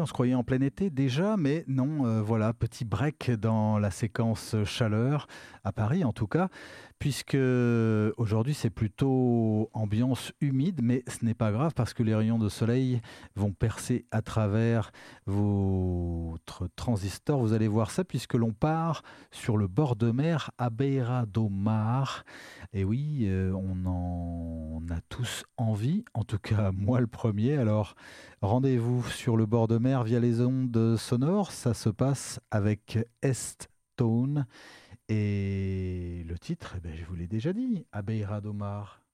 on se croyait en plein été déjà, mais non, voilà, petit break dans la séquence chaleur, à Paris en tout cas, puisque aujourd'hui c'est plutôt ambiance humide, mais ce n'est pas grave parce que les rayons de soleil vont percer à travers votre transistor. Vous allez voir ça puisque l'on part sur le bord de mer à Beira do Mar. Et oui, on en a tous envie, en tout cas moi le premier. Alors rendez-vous sur le bord de mer via les ondes sonores. Ça se passe avec S-Tone. Et le titre, eh ben, je vous l'ai déjà dit, à Beira do Mar.